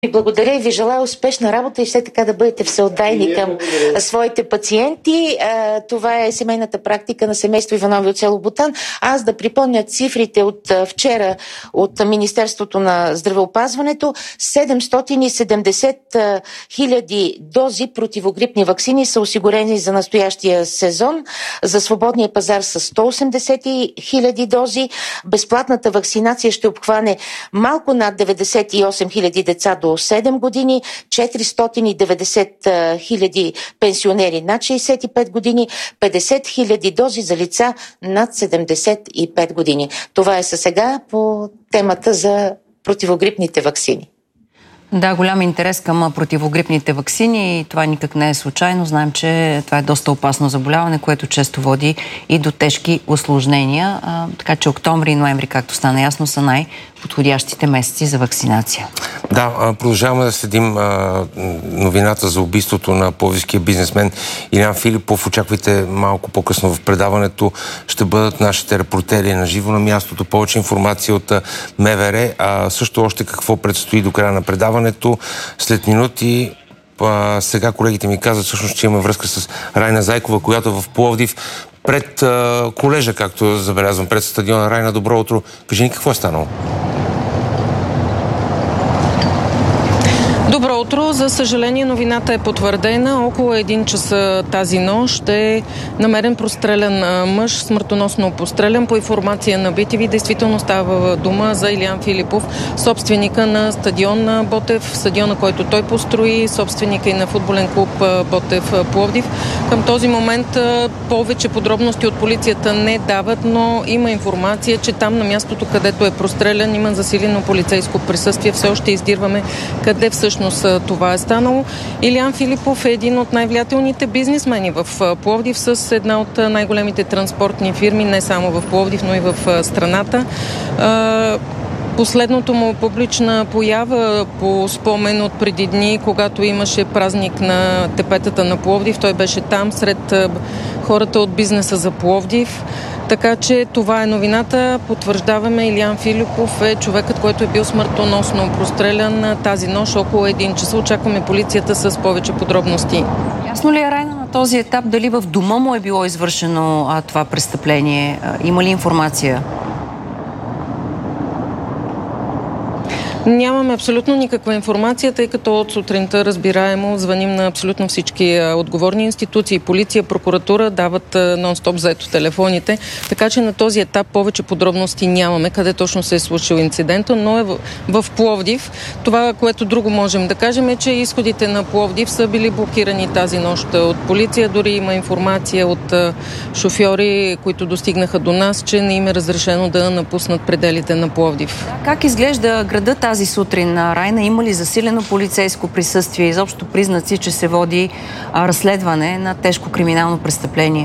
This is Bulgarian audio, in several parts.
Благодаря и ви желая успешна работа и все така да бъдете всеотдайни към своите пациенти. Това е семейната практика на семейство Иванови от село Ботан. Аз да припомня цифрите от вчера от Министерството на здравеопазването. 770 хиляди дози противогрипни ваксини са осигурени за настоящия сезон. За свободния пазар са 180 хиляди дози. Безплатната вакцинация ще обхване малко над 98 хиляди деца до 7 години, 490 хиляди пенсионери над 65 години, 50 хиляди дози за лица над 75 години. Това е сега по темата за противогрипните ваксини. Да, голям интерес към противогрипните ваксини и това никак не е случайно. Знаем, че това е доста опасно заболяване, което често води и до тежки усложнения. Така че октомври и ноември, както стана ясно, са най-подходящите месеци за вакцинация. Да, продължаваме да следим новината за убийството на пловдивския бизнесмен Илиян Филипов. Очаквайте малко по-късно в предаването. Ще бъдат нашите репортери на живо на мястото. Повече информация от МВР, а също още какво предстои до края на предаването. След минути сега колегите ми казват всъщност, че имаме връзка с Райна Зайкова, която е в Пловдив пред колежа, както забелязвам, пред стадиона. Райна, добро утро. Кажи ни какво е станало? Добро утро. За съжаление, новината е потвърдена. Около 1 часа тази нощ е намерен прострелян мъж, смъртоносно пострелян. По информация на BTV, действително става дума за Илиян Филипов, собственика на стадион Ботев, стадиона, който той построи, собственика и на футболен клуб Ботев Пловдив. Към този момент повече подробности от полицията не дават, но има информация, че там на мястото, където е прострелян, има засилено полицейско присъствие. Все още издирваме къде всъщност това е станало. Илиян Филипов е един от най-влиятелните бизнесмени в Пловдив с една от най-големите транспортни фирми, не само в Пловдив, но и в страната. Последното му публична поява по спомен от преди дни, когато имаше празник на тепетата на Пловдив. Той беше там сред хората от бизнеса за Пловдив. Така че това е новината. Потвърждаваме, Илиян Филипов е човекът, който е бил смъртоносно прострелян тази нощ около 1 часа. Очакваме полицията с повече подробности. Ясно ли е, Райна, на този етап дали в дома му е било извършено това престъпление? Има ли информация? Нямаме абсолютно никаква информация, тъй като от сутринта, разбираемо, звъним на абсолютно всички отговорни институции, полиция, прокуратура, дават нон-стоп заето телефоните, така че на този етап повече подробности нямаме, къде точно се е случил инцидента, но е в Пловдив. Това, което друго можем да кажем, е, че изходите на Пловдив са били блокирани тази нощ от полиция, дори има информация от шофьори, които достигнаха до нас, че не им е разрешено да напуснат пределите на Пловдив. Как изглежда градът тази сутрин, Райна? Има ли засилено полицейско присъствие, изобщо признаци, че се води разследване на тежко криминално престъпление?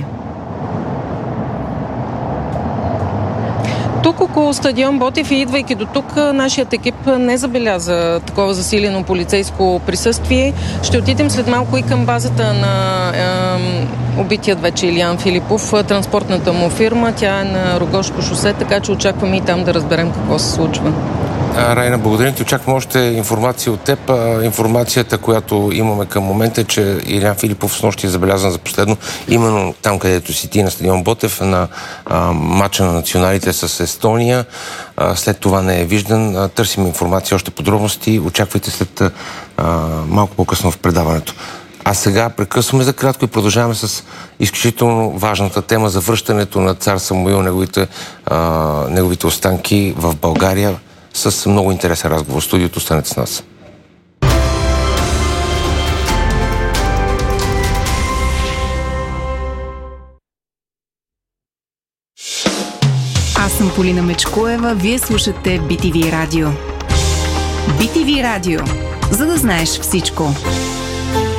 Тук около стадион Ботев и идвайки до тук, нашият екип не забеляза такова засилено полицейско присъствие. Ще отидем след малко и към базата на убитият вече Илиян Филипов, транспортната му фирма. Тя е на Рогошко шосе, така че очакваме и там да разберем какво се случва. Райна, благодаря ти. Очаквам още информация от теб. Информацията, която имаме към момента е, че Илиян Филипов снощи е забелязан за последно именно там, където си ти на стадион Ботев, на матча на националите с Естония. След това не е виждан. Търсим информация, още подробности. Очаквайте след малко по-късно в предаването. А сега прекъсваме за кратко и продължаваме с изключително важната тема за връщането на цар Самуил, неговите останки в България. С много интересен разговор. Студиото, останете с нас. Аз съм Полина Мечкоева. Вие слушате BTV Радио. BTV Радио. За да знаеш всичко.